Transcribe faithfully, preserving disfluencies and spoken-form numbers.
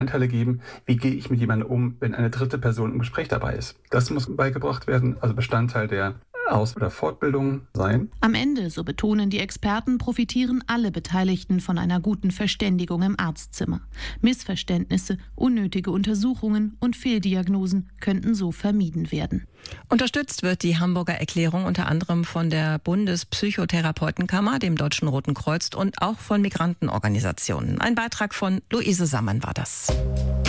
Anteile geben, wie gehe ich mit jemandem um, wenn eine dritte Person im Gespräch dabei ist. Das muss beigebracht werden, also Bestandteil der Aus- oder Fortbildung sein. Am Ende, so betonen die Experten, profitieren alle Beteiligten von einer guten Verständigung im Arztzimmer. Missverständnisse, unnötige Untersuchungen und Fehldiagnosen könnten so vermieden werden. Unterstützt wird die Hamburger Erklärung unter anderem von der Bundespsychotherapeutenkammer, dem Deutschen Roten Kreuz und auch von Migrantenorganisationen. Ein Beitrag von Luise Sammann war das.